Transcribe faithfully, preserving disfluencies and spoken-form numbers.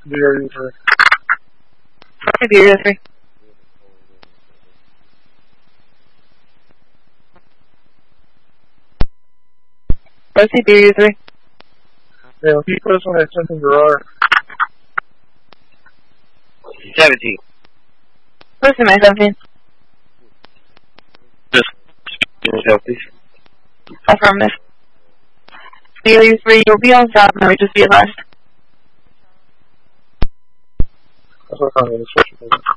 Zero three. Zero three. Proceed zero three. Yeah, if you put us on that something Gerard. Seventeen. Listen, my seventeen. Just healthy. Affirmative. Zero three, you'll be on stop now, just be advised. That's what I'm going to switch.